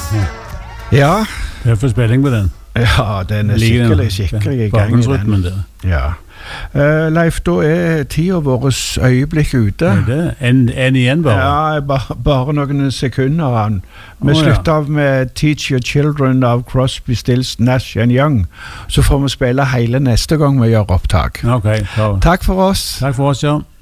Ja. Det for spilling på den. Ja, den skikkelig i gang i den. Der. Ja. Leif, da tida våres øyeblikk ute. Det en igjen bare? Ja, bare noen sekunder. Vi slutter av med Teach Your Children av Crosby, Stills, Nash & Young. Så får vi spille hele neste gang vi gjør opptak. Ok, Takk for oss. Takk for oss, ja.